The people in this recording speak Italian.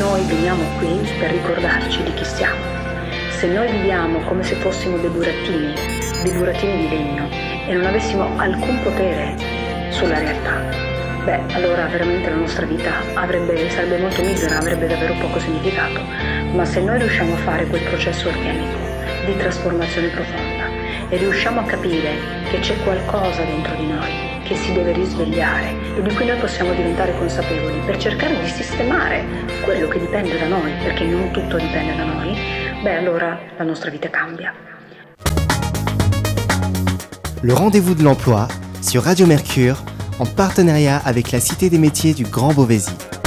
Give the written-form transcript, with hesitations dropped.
noi veniamo qui per ricordarci di chi siamo, se noi viviamo come se fossimo dei burattini di legno e non avessimo alcun potere sulla realtà, allora veramente la nostra vita sarebbe molto misera, avrebbe davvero poco significato. Ma se noi riusciamo a fare quel processo alchemico di trasformazione profonda e riusciamo a capire che c'è qualcosa dentro di noi che si deve risvegliare e di cui noi possiamo diventare consapevoli per cercare di sistemare quello che dipende da noi, perché non tutto dipende da noi, allora la nostra vita cambia. Le rendez-vous de l'emploi sur Radio Mercure en partenariat avec la Cité des métiers du Grand Beauvaisis.